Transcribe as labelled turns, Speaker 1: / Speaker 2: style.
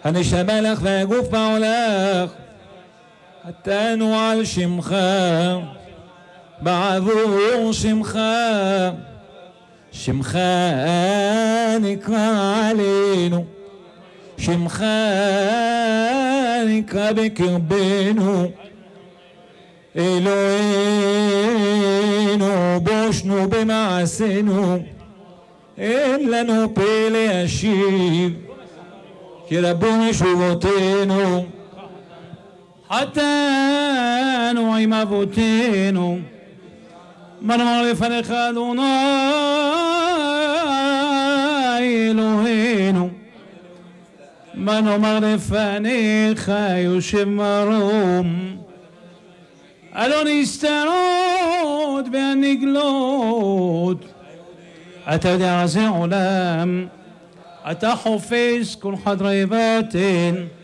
Speaker 1: הנשמה לך והגוף בעולך, חטאנו על שמך, בעבור שמך, שמך נקרא עלינו, שמך נקרא בקרבנו, אלוהינו בושנו במעשינו, אין לנו פה להשיב, כי רבו משובותינו, חטאנו עם אבותינו, מה נאמר לפניך אדוני אלוהינו, מה נאמר לפניך יושב מרום, הלא נסתרות והנגלות, אתה יודע זה עולם, אתה חופש כל חדרי בטן,